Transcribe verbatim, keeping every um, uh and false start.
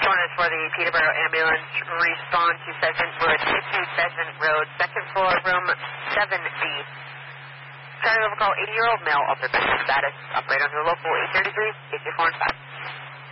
one is for the Peterborough Ambulance. Respond to Pheasant Wood, fifty Pheasant Road, second floor, room seven B. Charlie, level call, eighty-year-old male, altered mental status. Operator on the local eight thirty-three, eight three four and five.